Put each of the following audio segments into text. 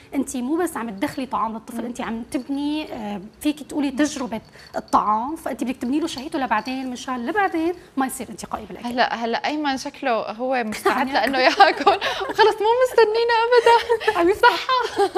انت مو بس عم تدخلي طعام للطفل، انت عم تبني فيك تقولي تجربه الطعام، فانت بدك تبني له شهيته لبعدين مشان لبعدين ما يصير انتقائي بالاكل. هلا ايمن شكله هو مستعد لانه ياكل وخلص مو مستنينا ابدا. عم صحة.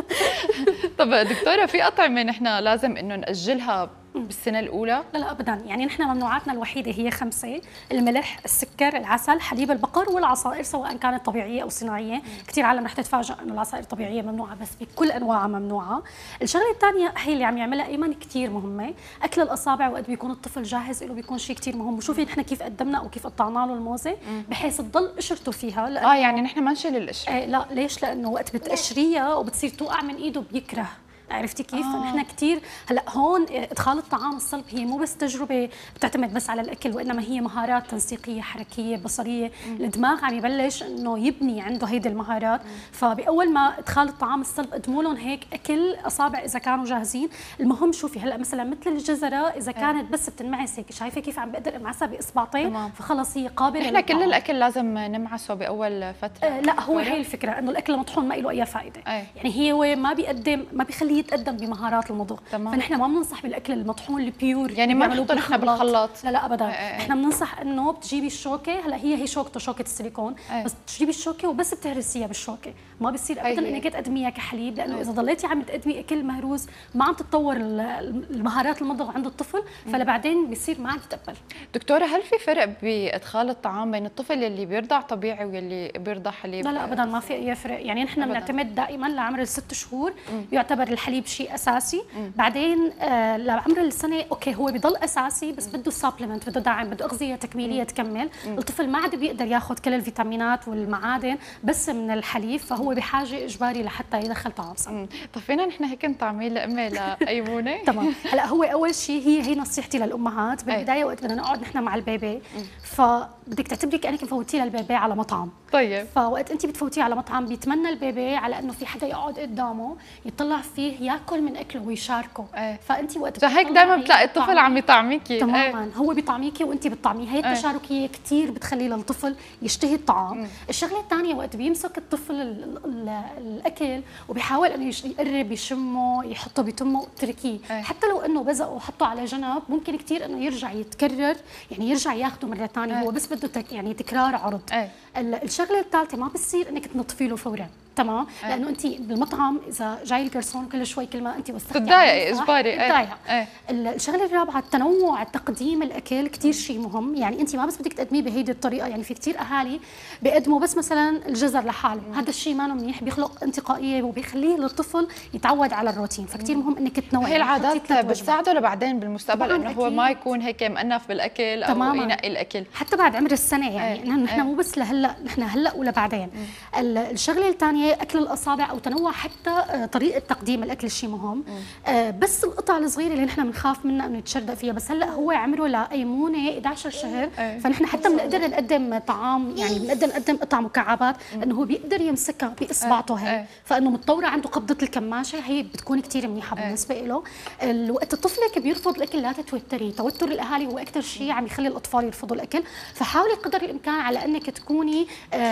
طب دكتوره، في اطعمه نحن لازم انه ناجلها بالسنه الاولى؟ لا ابدا، يعني نحن ممنوعاتنا الوحيده هي 5: الملح، السكر، العسل، حليب البقر، والعصائر سواء كانت طبيعيه او صناعيه. كثير عالم رح تتفاجئ انه العصائر الطبيعيه ممنوعه، بس بكل انواعها ممنوعه. الشغله الثانيه هي اللي عم يعملها ايمن كثير مهمه، اكل الاصابع وقت بيكون الطفل جاهز له بيكون شيء كثير مهم. وشوفي نحن كيف قدمنا او كيف قطعنا له الموزه بحيث تضل قشرته فيها. يعني نحن ما نشيل القشره. لا ليش؟ لانه وقت بتقشريها وبتصير توقع من ايده بيكره. عرفتي كيف؟ فنحن كثير هلا هون ادخال الطعام الصلب هي مو بس تجربه بتعتمد بس على الاكل، وانما هي مهارات تنسيقيه حركيه بصريه. الدماغ عم يبلش انه يبني عنده هيدي المهارات. فباول ما ادخال الطعام الصلب قدموا لهم هيك اكل اصابع اذا كانوا جاهزين. المهم شوفي هلا مثلا مثل الجزره اذا كانت بس بتنمعس هيك، شايفه كيف عم بقدر امعسها باصبعتين، فخلص هي قابله. احنا كل الاكل لازم نمعسه باول فتره. لا هو هي الفكره انه الاكل المطحون ما له اي فائده. يعني هو ما بيخليه يتقدم بمهارات المضغ. فنحن ما بننصح بالاكل المطحون البيور، يعني ما نحطه نحن بالخلاط. لا ابدا. نحن بننصح انه بتجيبي الشوكه، هلا هي شوكته شوكه السيليكون، بس بتجيبي الشوكه وبس بتهرسيها بالشوكه. ما بصير ابدا انك تقدميها كحليب، لانه اذا ضليتي عم تقدمي اكل مهروس ما عم تتطور المهارات المضغ عند الطفل، فلبعدين بصير ما عم يتقبل. دكتوره، هل في فرق بادخال الطعام بين الطفل اللي بيرضع طبيعي واللي بيرضع حليب؟ لا ابدا ما في اي فرق. يعني نحن بنعتمد دائما لعمر ال6 شهور يعتبر الحليب شيء اساسي. بعدين لعمر السنه اوكي هو بضل اساسي، بس بده سبلمنت، بده دعم، بده اغذيه تكميليه تكمل. الطفل ما عاد بيقدر ياخذ كل الفيتامينات والمعادن بس من الحليب، فهو بحاجه اجباري لحتى يدخل طعام صلب. طب فينا نحن هيك نطعميه لامي لايمونه؟ تمام. هلا هو اول شيء هي نصيحتي للامهات بالبدايه وقت بدنا نقعد نحن مع البيبي، فبدك تعتبري كانك مفوتيه للبيبي على مطعم. طيب. فوقت انت بتفوتيه على مطعم بيتمنى البيبي على انه في حدا يقعد قدامه يطلع فيه ياكل من اكله ويشاركه. فانت وقت هيك دائما بتلاقي الطفل عم يطعميكي. تماما. هو بيطعميكي وانت بتطعميه. هي التشاركيه كثير بتخلي للطفل يشتهي الطعام. الشغله الثانيه وقت بيمسك الطفل الاكل وبيحاول انه يقرب يشمه يحطه بتمه اتركيه. حتى لو انه بزقه وحطه على جنب ممكن كثير انه يرجع يتكرر، يعني يرجع ياخده مره ثانيه. هو بس بده يعني تكرار عرض. الشغله الثالثه ما بصير انك تنظفي له فورا. تمام. لانه انت بالمطعم اذا جاي الجرسون كل شوي كل ما انت وسختي بتضايقي اجباري. الشغله الرابعه التنوع، تقديم الاكل كثير شيء مهم. يعني انت ما بس بدك تقدميه بهيدي الطريقه، يعني في كثير اهالي بيقدموا بس مثلا الجزر لحاله، هذا الشيء ما منيح، بيخلق انتقائيه وبيخليه للطفل يتعود على الروتين. فكثير مهم انك تنوعي. هي العادات بتساعده لبعدين بالمستقبل انه هو ما يكون هيك مأنف بالاكل او تماماً. ينقي الاكل حتى بعد عمر السنه. يعني نحن مو بس لهلا، نحن هلا ولا بعدين. الشغله الثانيه اكل الاصابع او تنوع حتى طريقه تقديم الاكل شيء مهم. بس القطع الصغيره اللي نحن بنخاف منها انه يتشردق فيها، بس هلا هو عمره لايمونه 11 شهر. فنحن حتى بنقدر نقدم طعام، يعني بنقدر نقدم قطع مكعبات انه هو بيقدر يمسكها باصبعته هي. فانه متطوره عنده قبضه الكماشه، هي بتكون كثير منيحه بالنسبه له. وقت الطفل بيرفض الاكل لا تتوتري، توتر الاهالي هو اكثر شيء عم يخلي الاطفال يرفضوا الاكل. فحاولي قدر الامكان على انك تكوني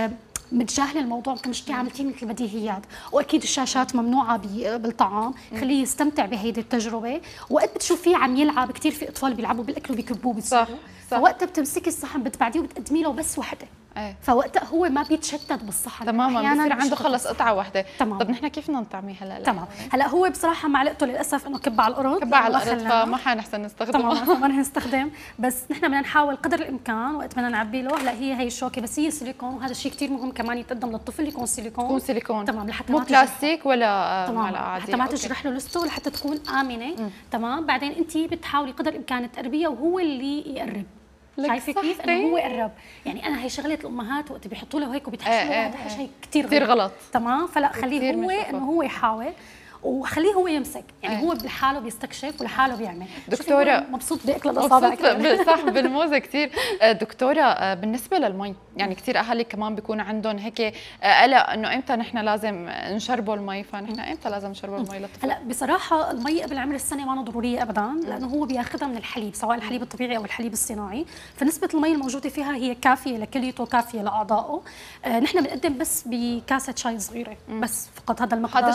متجاهله الموضوع، مثل مش عملتيه مثل البديهيات. واكيد الشاشات ممنوعه بالطعام، خليه يستمتع بهيدي التجربه. وقت بتشوفيه عم يلعب، كثير في اطفال بيلعبوا بالاكل وبيكبوه بتصيروا. فوقتها بتمسكي الصحن بتبعديه وبتقدمي له بس وحده. فوقتها هو ما بيتشتت بالصحن. تماما. بصير عنده خلص قطعه واحده. طب نحن كيف بدنا نطعميه هلا؟ تمام. هلا هو بصراحه معلقته للاسف انه كب على الارض. كب على الارض فما حنحسن نستخدمه. تمام. ما رح نستخدم. بس نحن بدنا نحاول قدر الامكان وقت بدنا نعبي له. هلا هي الشوكه بس هي سيليكون، وهذا الشيء كثير مهم كمان يتقدم للطفل يكون سيليكون. يكون سيليكون. تمام. لحتى مو بلاستيك ولا معلقه عاديه، حتى ما تجرح له لسته ولحتى تكون امنه. تمام. بعدين انت بتحاولي قدر الامكان تقربيه وهو اللي يقرب. شايفه كيف انه هو قرب. يعني انا هي شغله الامهات وقت بيحطوا له هيك وبيتحشوا له هذا شيء كثير غلط. تمام. فلا خليه هو انه هو يحاول وخليه هو يمسك. يعني هو بحاله بيستكشف ولحاله بيعمل. دكتوره مبسوط باكل الاصابع صح بالموزه كثير. دكتوره، بالنسبه للمي، يعني كثير اهالي كمان بيكون عندهم هيك قلق انه امتى نحن لازم نشربه المي، فنحن امتى لازم نشربه المي للطفل؟ هلا بصراحه المي قبل عمر السنه ما ضروريه ابدا، لانه هو بياخذها من الحليب، سواء الحليب الطبيعي او الحليب الصناعي. فنسبه المي الموجوده فيها هي كافيه لكليته، كافيه لاعضائه. نحن بنقدم بس بكاسه شاي صغيره بس فقط هذا المقدار.